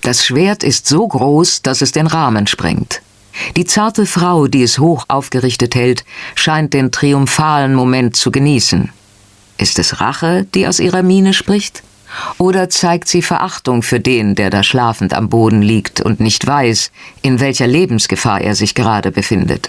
Das Schwert ist so groß, dass es den Rahmen sprengt. Die zarte Frau, die es hoch aufgerichtet hält, scheint den triumphalen Moment zu genießen. Ist es Rache, die aus ihrer Miene spricht? Oder zeigt sie Verachtung für den, der da schlafend am Boden liegt und nicht weiß, in welcher Lebensgefahr er sich gerade befindet?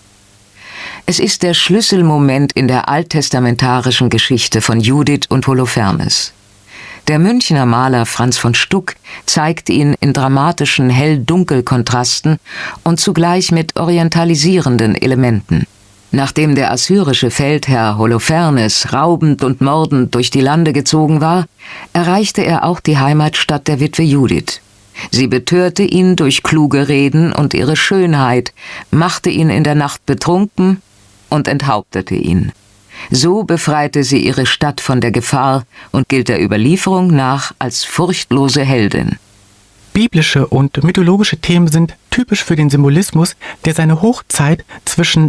Es ist der Schlüsselmoment in der alttestamentarischen Geschichte von Judith und Holofernes. Der Münchner Maler Franz von Stuck zeigt ihn in dramatischen Hell-Dunkel-Kontrasten und zugleich mit orientalisierenden Elementen. Nachdem der assyrische Feldherr Holofernes raubend und mordend durch die Lande gezogen war, erreichte er auch die Heimatstadt der Witwe Judith. Sie betörte ihn durch kluge Reden und ihre Schönheit, machte ihn in der Nacht betrunken und enthauptete ihn. So befreite sie ihre Stadt von der Gefahr und gilt der Überlieferung nach als furchtlose Heldin. Biblische und mythologische Themen sind typisch für den Symbolismus, der seine Hochzeit zwischen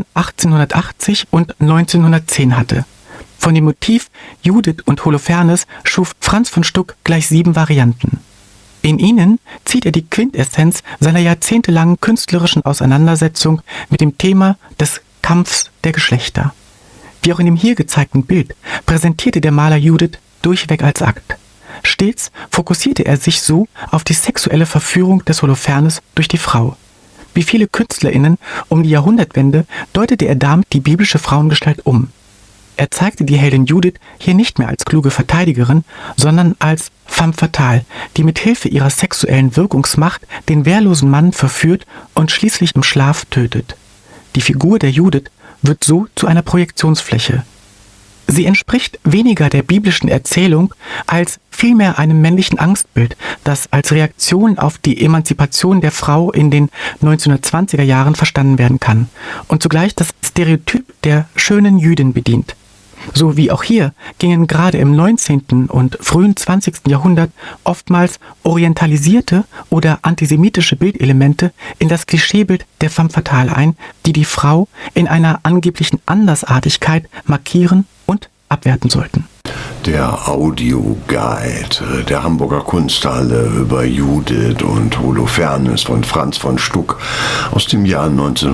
1880 und 1910 hatte. Von dem Motiv Judith und Holofernes schuf Franz von Stuck gleich 7 Varianten. In ihnen zieht er die Quintessenz seiner jahrzehntelangen künstlerischen Auseinandersetzung mit dem Thema des Kampfs der Geschlechter. Wie auch in dem hier gezeigten Bild präsentierte der Maler Judith durchweg als Akt. Stets fokussierte er sich so auf die sexuelle Verführung des Holofernes durch die Frau. Wie viele KünstlerInnen um die Jahrhundertwende deutete er damit die biblische Frauengestalt um. Er zeigte die Heldin Judith hier nicht mehr als kluge Verteidigerin, sondern als femme fatale, die mit Hilfe ihrer sexuellen Wirkungsmacht den wehrlosen Mann verführt und schließlich im Schlaf tötet. Die Figur der Judith wird so zu einer Projektionsfläche. Sie entspricht weniger der biblischen Erzählung als vielmehr einem männlichen Angstbild, das als Reaktion auf die Emanzipation der Frau in den 1920er Jahren verstanden werden kann und zugleich das Stereotyp der schönen Jüdin bedient. So wie auch hier gingen gerade im 19. und frühen 20. Jahrhundert oftmals orientalisierte oder antisemitische Bildelemente in das Klischeebild der femme fatale ein, die die Frau in einer angeblichen Andersartigkeit markieren und abwerten sollten. Der Audioguide der Hamburger Kunsthalle über Judith und Holofernes von Franz von Stuck aus dem Jahr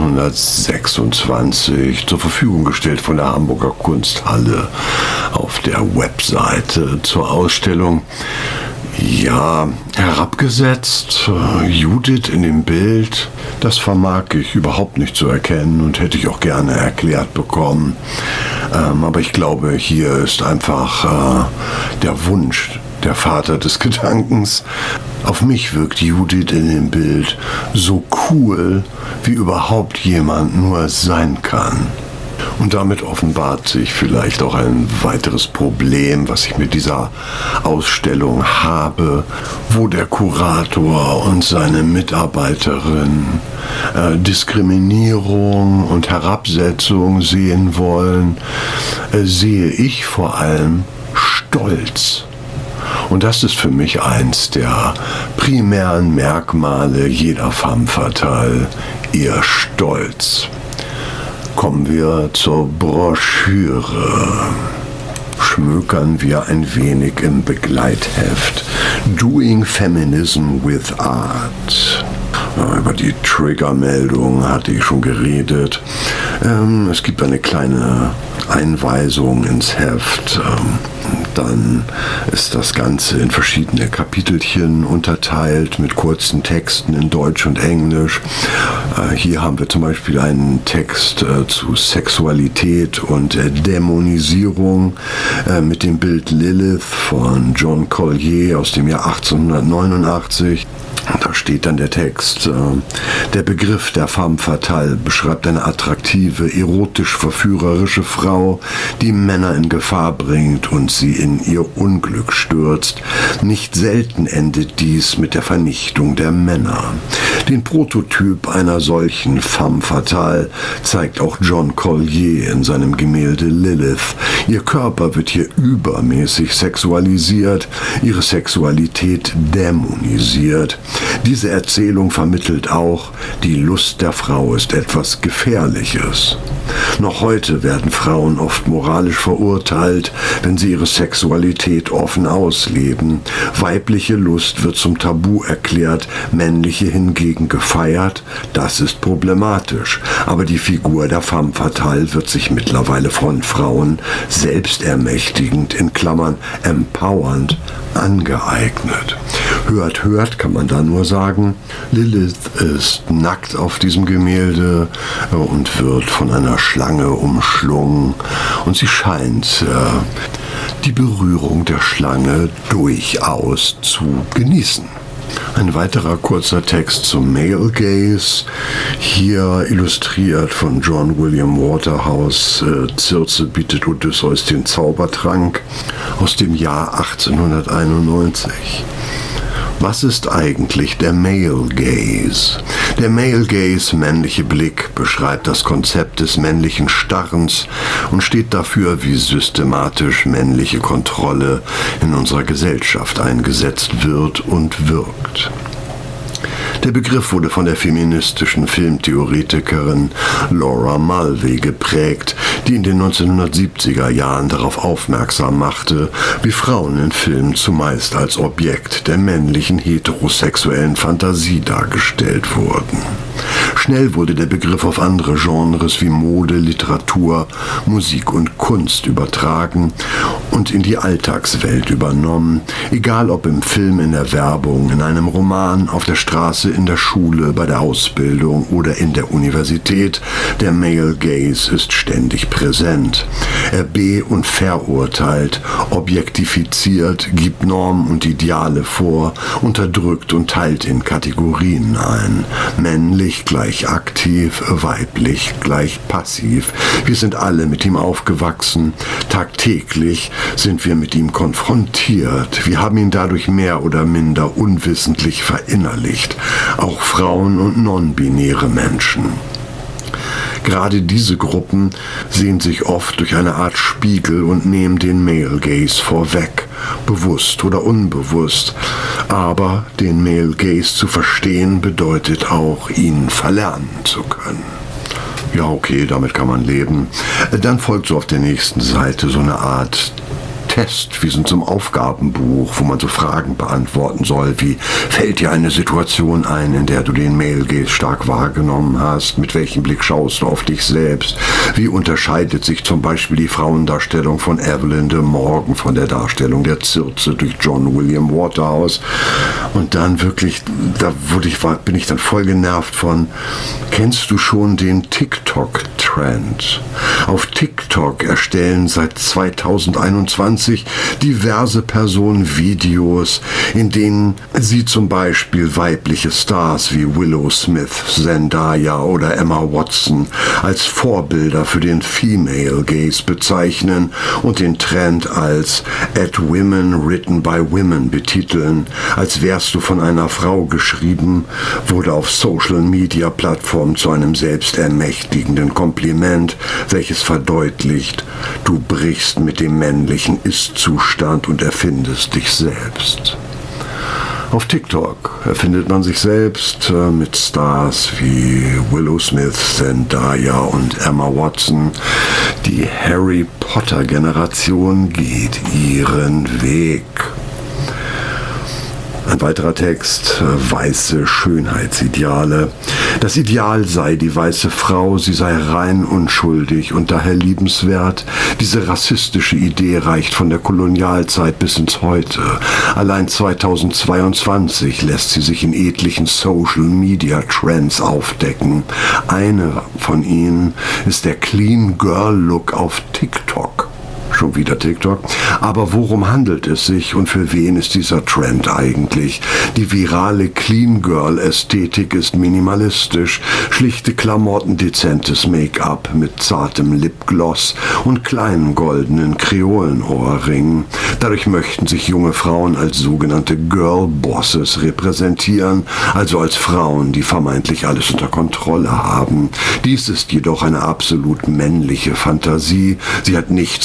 1926 zur Verfügung gestellt von der Hamburger Kunsthalle auf der Webseite zur Ausstellung. Ja, herabgesetzt, Judith in dem Bild, das vermag ich überhaupt nicht zu erkennen und hätte ich auch gerne erklärt bekommen. Aber ich glaube, hier ist einfach der Wunsch, der Vater des Gedankens. Auf mich wirkt Judith in dem Bild so cool, wie überhaupt jemand nur sein kann. Und damit offenbart sich vielleicht auch ein weiteres Problem, was ich mit dieser Ausstellung habe, wo der Kurator und seine Mitarbeiterin Diskriminierung und Herabsetzung sehen wollen, sehe ich vor allem Stolz. Und das ist für mich eins der primären Merkmale jeder femme fatale, ihr Stolz. Kommen wir zur Broschüre. Schmökern wir ein wenig im Begleitheft. Doing Feminism with Art. Über die Triggermeldung hatte ich schon geredet. Es gibt eine kleine Einweisung ins Heft. Dann ist das Ganze in verschiedene Kapitelchen unterteilt mit kurzen Texten in Deutsch und Englisch. Hier haben wir zum Beispiel einen Text zu Sexualität und Dämonisierung mit dem Bild Lilith von John Collier aus dem Jahr 1889. Da steht dann der Text, der Begriff der femme fatale beschreibt eine attraktive, erotisch-verführerische Frau, die Männer in Gefahr bringt und sie in ihr Unglück stürzt. Nicht selten endet dies mit der Vernichtung der Männer. Den Prototyp einer solchen femme fatale zeigt auch John Collier in seinem Gemälde Lilith. Ihr Körper wird hier übermäßig sexualisiert, ihre Sexualität dämonisiert. Diese Erzählung vermittelt auch, die Lust der Frau ist etwas Gefährliches. Noch heute werden Frauen oft moralisch verurteilt, wenn sie ihre Sexualität offen ausleben. Weibliche Lust wird zum Tabu erklärt, männliche hingegen gefeiert. Das ist problematisch. Aber die Figur der femme fatale wird sich mittlerweile von Frauen selbstermächtigend, in Klammern empowernd, angeeignet. Hört, hört, kann man da nur sagen. Lilith ist nackt auf diesem Gemälde und wird von einer Schlange umschlungen. Und sie scheint die Berührung der Schlange durchaus zu genießen. Ein weiterer kurzer Text zum Male Gaze, hier illustriert von John William Waterhouse. Circe bietet Odysseus den Zaubertrank aus dem Jahr 1891. Was ist eigentlich der Male Gaze? Der Male Gaze, männliche Blick, beschreibt das Konzept des männlichen Starrens und steht dafür, wie systematisch männliche Kontrolle in unserer Gesellschaft eingesetzt wird und wirkt. Der Begriff wurde von der feministischen Filmtheoretikerin Laura Mulvey geprägt, die in den 1970er Jahren darauf aufmerksam machte, wie Frauen in Filmen zumeist als Objekt der männlichen heterosexuellen Fantasie dargestellt wurden. Schnell wurde der Begriff auf andere Genres wie Mode, Literatur, Musik und Kunst übertragen und in die Alltagswelt übernommen, egal ob im Film, in der Werbung, in einem Roman, auf der Straße, in der Schule, bei der Ausbildung oder in der Universität. Der Male Gaze ist ständig präsent. Er be- und verurteilt, objektifiziert, gibt Normen und Ideale vor, unterdrückt und teilt in Kategorien ein. Männlich gleich aktiv, weiblich gleich passiv. Wir sind alle mit ihm aufgewachsen. Tagtäglich sind wir mit ihm konfrontiert. Wir haben ihn dadurch mehr oder minder unwissentlich verinnerlicht. Auch Frauen und non-binäre Menschen. Gerade diese Gruppen sehen sich oft durch eine Art Spiegel und nehmen den Male Gaze vorweg, bewusst oder unbewusst. Aber den Male Gaze zu verstehen bedeutet auch, ihn verlernen zu können. Ja, okay, damit kann man leben. Dann folgt so auf der nächsten Seite so eine Art Test, wie so zum Aufgabenbuch, wo man so Fragen beantworten soll, wie: Fällt dir eine Situation ein, in der du den Male Gaze stark wahrgenommen hast? Mit welchem Blick schaust du auf dich selbst? Wie unterscheidet sich zum Beispiel die Frauendarstellung von Evelyn de Morgan von der Darstellung der Circe durch John William Waterhouse? Und dann wirklich, bin ich dann voll genervt von: Kennst du schon den TikTok-Trend? Auf TikTok erstellen seit 2021 diverse Personen Videos, in denen sie zum Beispiel weibliche Stars wie Willow Smith, Zendaya oder Emma Watson als Vorbilder für den Female Gaze bezeichnen und den Trend als "At Women Written by Women" betiteln. Als wärst du von einer Frau geschrieben, wurde auf Social-Media-Plattformen zu einem selbstermächtigenden Kompliment, welches verdeutlicht: Du brichst mit dem männlichen Ist-Zustand und erfindest dich selbst. Auf TikTok erfindet man sich selbst mit Stars wie Willow Smith, Zendaya und Emma Watson. Die Harry Potter-Generation geht ihren Weg. Ein weiterer Text: weiße Schönheitsideale. Das Ideal sei die weiße Frau, sie sei rein unschuldig und daher liebenswert. Diese rassistische Idee reicht von der Kolonialzeit bis ins Heute. Allein 2022 lässt sie sich in etlichen Social-Media-Trends aufdecken. Eine von ihnen ist der Clean Girl Look auf TikTok. Schon wieder TikTok. Aber worum handelt es sich und für wen ist dieser Trend eigentlich? Die virale Clean Girl Ästhetik ist minimalistisch. Schlichte Klamotten, dezentes Make-up mit zartem Lipgloss und kleinen goldenen Kreolenohrringen. Dadurch möchten sich junge Frauen als sogenannte Girl Bosses repräsentieren, also als Frauen, die vermeintlich alles unter Kontrolle haben. Dies ist jedoch eine absolut männliche Fantasie. Sie hat nichts mit realer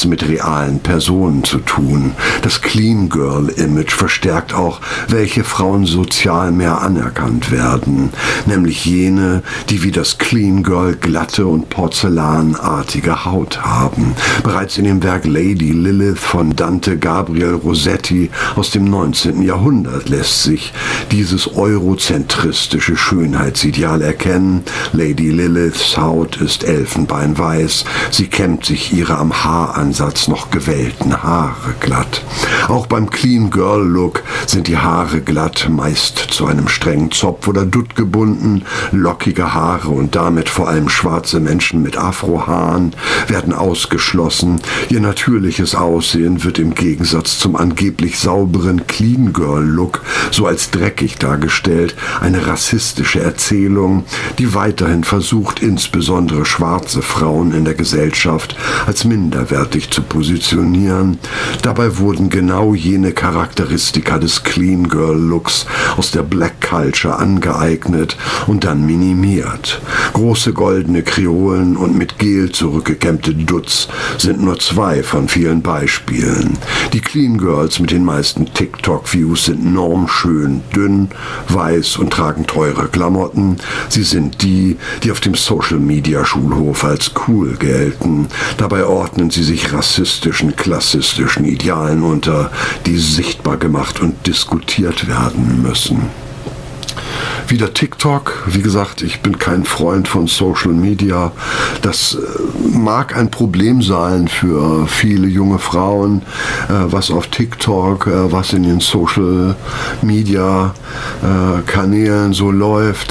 realen Personen zu tun. Das Clean Girl Image verstärkt auch, welche Frauen sozial mehr anerkannt werden, nämlich jene, die wie das Clean Girl glatte und porzellanartige Haut haben. Bereits in dem Werk Lady Lilith von Dante Gabriel Rossetti aus dem 19. Jahrhundert lässt sich dieses eurozentristische Schönheitsideal erkennen. Lady Liliths Haut ist elfenbeinweiß, sie kämmt sich ihre am Haaransatz noch gewellten Haare glatt. Auch beim Clean Girl Look sind die Haare glatt, meist zu einem strengen Zopf oder Dutt gebunden. Lockige Haare und damit vor allem schwarze Menschen mit Afrohaaren werden ausgeschlossen. Ihr natürliches Aussehen wird im Gegensatz zum angeblich sauberen Clean Girl Look so als dreckig dargestellt, eine rassistische Erzählung, die weiterhin versucht, insbesondere schwarze Frauen in der Gesellschaft als minderwertig zu positionieren. Dabei wurden genau jene Charakteristika des Clean Girl Looks aus der Black Culture angeeignet und dann minimiert. Große goldene Kreolen und mit Gel zurückgekämmte Dutz sind nur zwei von vielen Beispielen. Die Clean Girls mit den meisten TikTok-Views sind normschön, dünn, weiß und tragen teure Klamotten. Sie sind die auf dem Social-Media-Schulhof als cool gelten. Dabei ordnen sie sich rassistischen, klassistischen Idealen unter, die sichtbar gemacht und diskutiert werden müssen. Wieder TikTok. Wie gesagt, ich bin kein Freund von Social Media. Das mag ein Problem sein für viele junge Frauen, was auf TikTok, was in den Social Media Kanälen so läuft.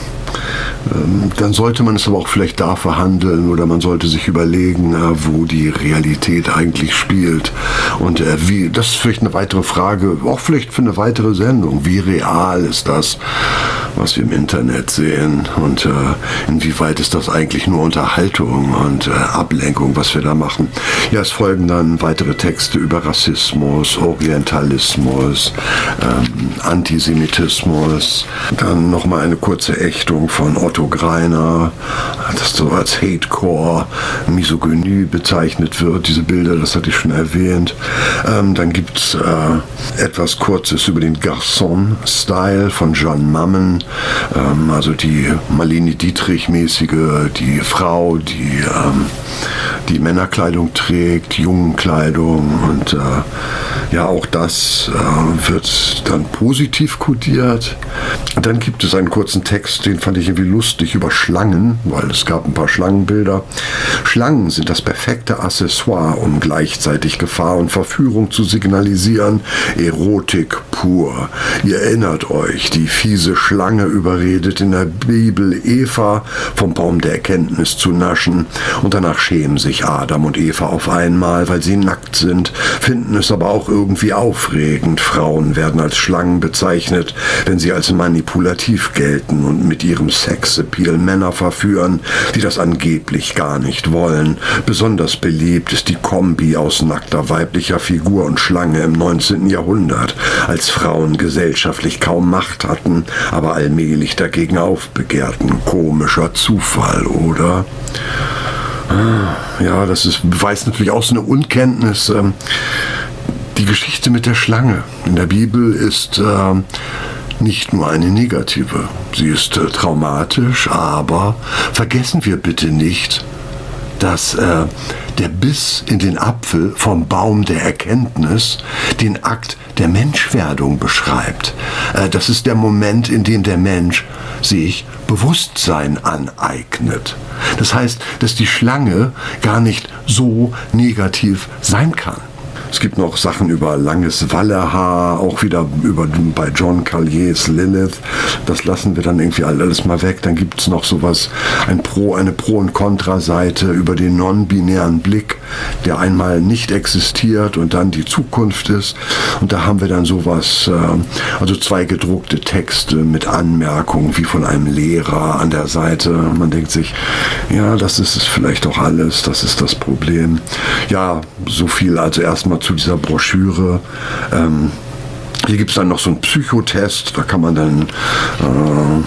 Dann sollte man es aber auch vielleicht da verhandeln oder man sollte sich überlegen, wo die Realität eigentlich spielt. Und wie, das ist vielleicht eine weitere Frage, auch vielleicht für eine weitere Sendung. Wie real ist das, was wir im Internet sehen? Und inwieweit ist das eigentlich nur Unterhaltung und Ablenkung, was wir da machen? Ja, es folgen dann weitere Texte über Rassismus, Orientalismus, Antisemitismus. Dann nochmal eine kurze Ächtung von Otto Greiner, das so als Hatecore, Misogynie bezeichnet wird. Diese Bilder, das hatte ich schon erwähnt. Dann gibt es etwas Kurzes über den Garçon-Style von John Mammen, also die Marlene Dietrich-mäßige, die Frau, die Männerkleidung trägt, Jungenkleidung und ja, auch das wird dann positiv kodiert. Dann gibt es einen kurzen Text, den fand ich irgendwie lustig, über Schlangen, weil es gab ein paar Schlangenbilder. Schlangen sind das perfekte Accessoire, um gleichzeitig Gefahr und Verführung zu signalisieren. Erotik pur. Ihr erinnert euch, die fiese Schlange überredet in der Bibel Eva vom Baum der Erkenntnis zu naschen und danach schämen sich Adam und Eva auf einmal, weil sie nackt sind, finden es aber auch irgendwie aufregend. Frauen werden als Schlangen bezeichnet, wenn sie als manipulativ gelten und mit ihrem Sexappeal Männer verführen, die das angeblich gar nicht wollen. Besonders beliebt ist die Kombi aus nackter weiblicher Figur und Schlange im 19. Jahrhundert, als Frauen gesellschaftlich kaum Macht hatten, aber allmählich dagegen aufbegehrten. Komischer Zufall, oder? Ja, das beweist natürlich auch so eine Unkenntnis. Die Geschichte mit der Schlange in der Bibel ist nicht nur eine negative. Sie ist traumatisch, aber vergessen wir bitte nicht, dass der Biss in den Apfel vom Baum der Erkenntnis den Akt der Menschwerdung beschreibt. Das ist der Moment, in dem der Mensch sich Bewusstsein aneignet. Das heißt, dass die Schlange gar nicht so negativ sein kann. Es gibt noch Sachen über langes Wallehaar, auch wieder bei John Calliers Lilith. Das lassen wir dann irgendwie alles mal weg. Dann gibt es noch sowas, eine Pro- und Kontra-Seite über den non-binären Blick, der einmal nicht existiert und dann die Zukunft ist. Und da haben wir dann sowas, also 2 gedruckte Texte mit Anmerkungen wie von einem Lehrer an der Seite. Man denkt sich, ja, das ist es vielleicht auch alles, das ist das Problem. Ja, so viel also erstmal zu dieser Broschüre. Hier gibt es dann noch so einen Psychotest, da kann man dann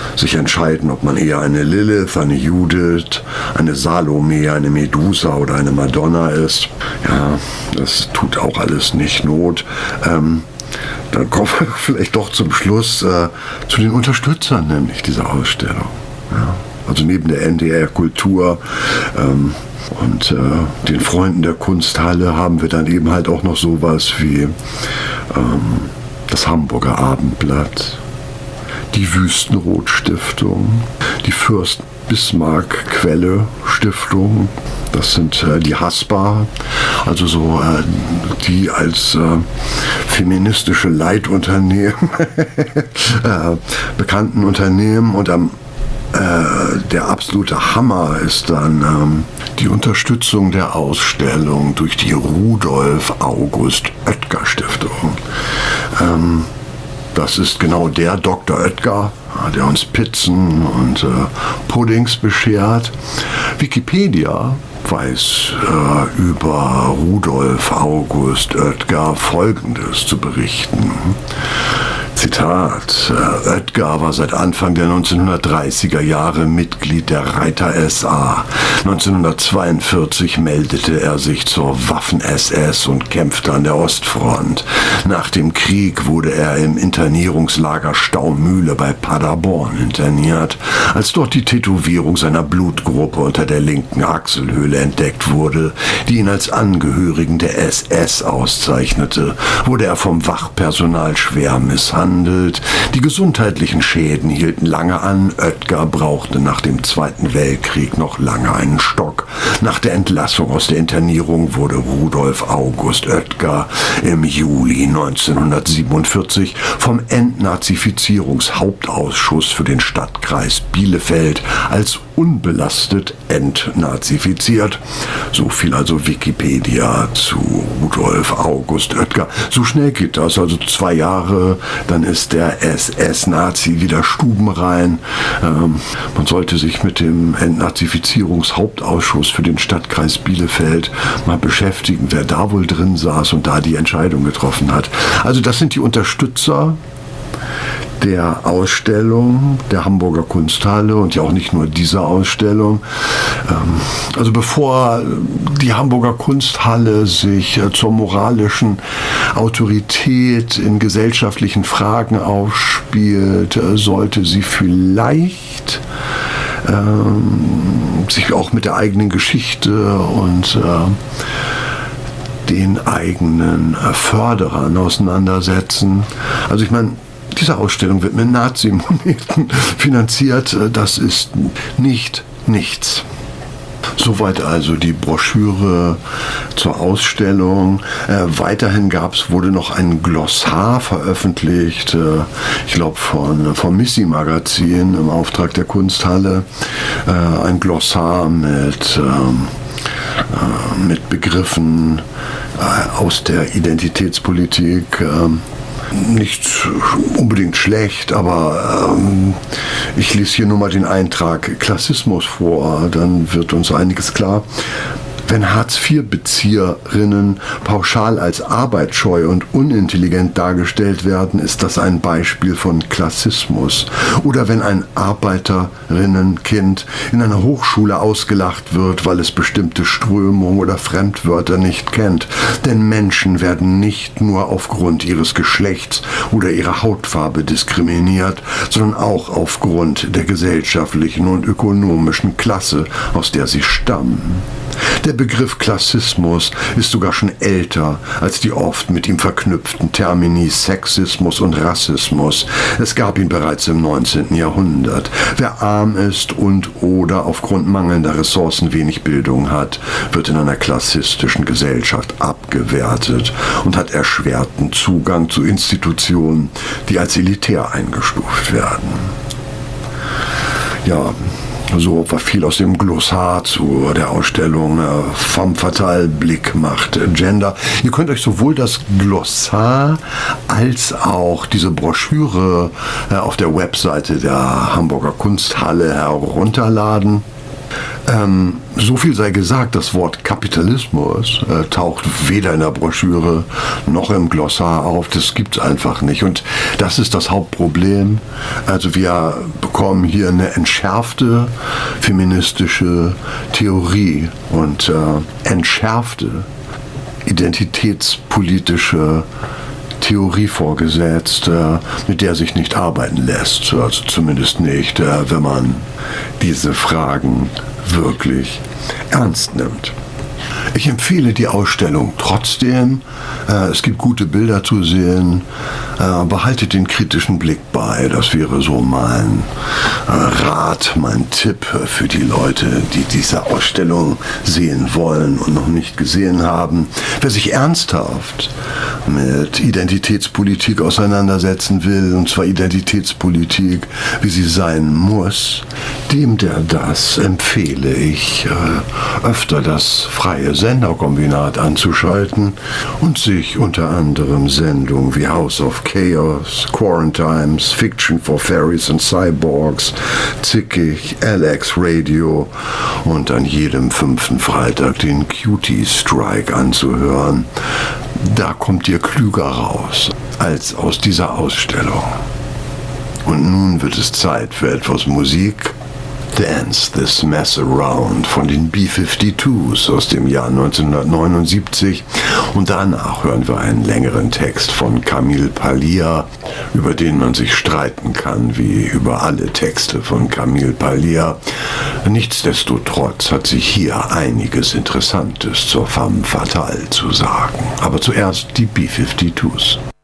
sich entscheiden, ob man eher eine Lilith, eine Judith, eine Salome, eine Medusa oder eine Madonna ist. Ja, das tut auch alles nicht Not. Dann kommen wir vielleicht doch zum Schluss zu den Unterstützern, nämlich dieser Ausstellung. Ja, also neben der NDR Kultur und den Freunden der Kunsthalle haben wir dann eben halt auch noch sowas wie das Hamburger Abendblatt, die Wüstenrot-Stiftung, die Fürst Bismarck-Quelle-Stiftung, das sind die Haspa, also so die als feministische Leitunternehmen bekannten Unternehmen, und der absolute Hammer ist dann die Unterstützung der Ausstellung durch die Rudolf August Oetker Stiftung. Das ist genau der Dr. Oetker, der uns Pizzen und Puddings beschert. Wikipedia weiß über Rudolf August Oetker Folgendes zu berichten. Zitat: Oetker war seit Anfang der 1930er Jahre Mitglied der Reiter SA. 1942 meldete er sich zur Waffen-SS und kämpfte an der Ostfront. Nach dem Krieg wurde er im Internierungslager Staumühle bei Paderborn interniert. Als dort die Tätowierung seiner Blutgruppe unter der linken Achselhöhle entdeckt wurde, die ihn als Angehörigen der SS auszeichnete, wurde er vom Wachpersonal schwer misshandelt. Die gesundheitlichen Schäden hielten lange an. Oetker brauchte nach dem Zweiten Weltkrieg noch lange einen Stock. Nach der Entlassung aus der Internierung wurde Rudolf August Oetker im Juli 1947 vom Entnazifizierungshauptausschuss für den Stadtkreis Bielefeld als unbelastet entnazifiziert. So viel also Wikipedia zu Rudolf August Oetker. So schnell geht das, also 2 Jahre, dann ist der SS-Nazi wieder stubenrein. Man sollte sich mit dem Entnazifizierungshauptausschuss für den Stadtkreis Bielefeld mal beschäftigen, wer da wohl drin saß und da die Entscheidung getroffen hat. Also das sind die Unterstützer der Ausstellung der Hamburger Kunsthalle und ja auch nicht nur dieser Ausstellung. Also bevor die Hamburger Kunsthalle sich zur moralischen Autorität in gesellschaftlichen Fragen aufspielt, sollte sie vielleicht sich auch mit der eigenen Geschichte und den eigenen Förderern auseinandersetzen. Also ich meine, diese Ausstellung wird mit Nazi-Moneten finanziert. Das ist nicht nichts. Soweit also die Broschüre zur Ausstellung. Weiterhin wurde noch ein Glossar veröffentlicht, ich glaube vom Missy Magazin im Auftrag der Kunsthalle. Ein Glossar mit Begriffen aus der Identitätspolitik. Nicht unbedingt schlecht, aber ich lese hier nur mal den Eintrag Klassismus vor, dann wird uns einiges klar. Wenn Hartz-IV-Bezieherinnen pauschal als arbeitsscheu und unintelligent dargestellt werden, ist das ein Beispiel von Klassismus. Oder wenn ein Arbeiterinnenkind in einer Hochschule ausgelacht wird, weil es bestimmte Strömungen oder Fremdwörter nicht kennt. Denn Menschen werden nicht nur aufgrund ihres Geschlechts oder ihrer Hautfarbe diskriminiert, sondern auch aufgrund der gesellschaftlichen und ökonomischen Klasse, aus der sie stammen. Der Begriff Klassismus ist sogar schon älter als die oft mit ihm verknüpften Termini Sexismus und Rassismus. Es gab ihn bereits im 19. Jahrhundert. Wer arm ist und oder aufgrund mangelnder Ressourcen wenig Bildung hat, wird in einer klassistischen Gesellschaft abgewertet und hat erschwerten Zugang zu Institutionen, die als elitär eingestuft werden. Ja, so war viel aus dem Glossar zu der Ausstellung Femme Fatale, Blick macht Gender. Ihr könnt euch sowohl das Glossar als auch diese Broschüre auf der Webseite der Hamburger Kunsthalle herunterladen. So viel sei gesagt, das Wort Kapitalismus taucht weder in der Broschüre noch im Glossar auf. Das gibt's einfach nicht. Und das ist das Hauptproblem. Also wir bekommen hier eine entschärfte feministische Theorie und entschärfte identitätspolitische Theorie vorgesetzt, mit der sich nicht arbeiten lässt. Also zumindest nicht, wenn man diese Fragen wirklich ernst nimmt. Ich empfehle die Ausstellung trotzdem. Es gibt gute Bilder zu sehen. Behaltet den kritischen Blick bei. Das wäre so mein Rat, mein Tipp für die Leute, die diese Ausstellung sehen wollen und noch nicht gesehen haben. Wer sich ernsthaft mit Identitätspolitik auseinandersetzen will, und zwar Identitätspolitik, wie sie sein muss, dem das empfehle ich, öfter das freie Senderkombinat anzuschalten und sich unter anderem Sendungen wie House of Chaos, Quarantimes, Fiction for Fairies and Cyborgs, Zickig, Alex Radio und an jedem 5. Freitag den Cutie Strike anzuhören. Da kommt ihr klüger raus als aus dieser Ausstellung. Und nun wird es Zeit für etwas Musik. Dance This Mess Around von den B-52s aus dem Jahr 1979. Und danach hören wir einen längeren Text von Camille Paglia, über den man sich streiten kann, wie über alle Texte von Camille Paglia. Nichtsdestotrotz hat sich hier einiges Interessantes zur Femme Fatale zu sagen. Aber zuerst die B-52s.